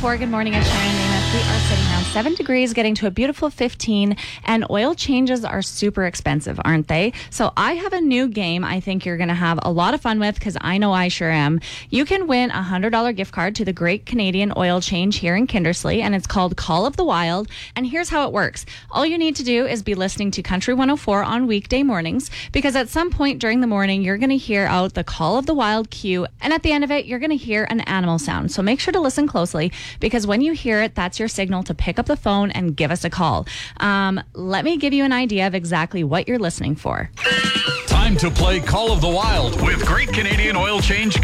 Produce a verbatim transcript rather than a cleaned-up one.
four. Good morning, it's Sharon Namath. We are sitting around seven degrees, getting to a beautiful fifteen, and oil changes are super expensive, aren't they? So I have a new game I think you're going to have a lot of fun with, because I know I sure am. You can win a one hundred dollars gift card to the Great Canadian Oil Change here in Kindersley, and it's called Call of the Wild. And here's how it works. All you need to do is be listening to Country one oh four on weekday mornings, because at some point during the morning, you're going to hear out the Call of the Wild cue, and at the end of it, you're going to hear an animal sound. So make sure to listen closely, because when you hear it, that's your signal to pick up the phone and give us a call. Um, let me give you an idea of exactly what you're listening for. Time to play Call of the Wild with Great Canadian Oil Change